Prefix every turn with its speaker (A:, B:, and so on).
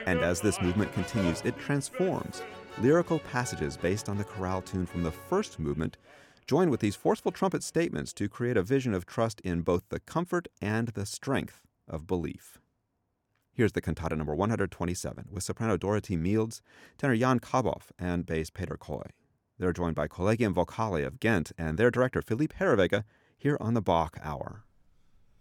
A: And as this movement continues, it transforms. Lyrical passages based on the chorale tune from the first movement join with these forceful trumpet statements to create a vision of trust in both the comfort and the strength of belief. Here's the cantata number 127 with soprano Dorothy Mields, tenor Jan Kaboff, and bass Peter Koy. They're joined by Collegium Vocale of Ghent and their director Philippe Herreweghe here on the Bach Hour.